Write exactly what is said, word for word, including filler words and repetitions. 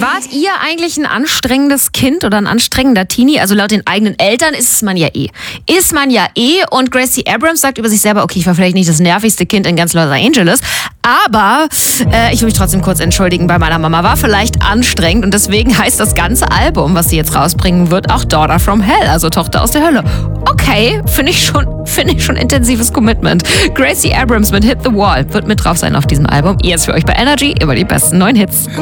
Wart ihr eigentlich ein anstrengendes Kind oder ein anstrengender Teenie? Also laut den eigenen Eltern ist man ja eh. Ist man ja eh. Und Gracie Abrams sagt über sich selber, okay, ich war vielleicht nicht das nervigste Kind in ganz Los Angeles, aber äh, ich will mich trotzdem kurz entschuldigen bei meiner Mama. War vielleicht anstrengend und deswegen heißt das ganze Album, was sie jetzt rausbringen wird, auch Daughter from Hell, also Tochter aus der Hölle. Okay, finde ich schon, finde ich schon intensives Commitment. Gracie Abrams mit Hit the Wall wird mit drauf sein auf diesem Album. Jetzt für euch bei Energy über die besten neuen Hits.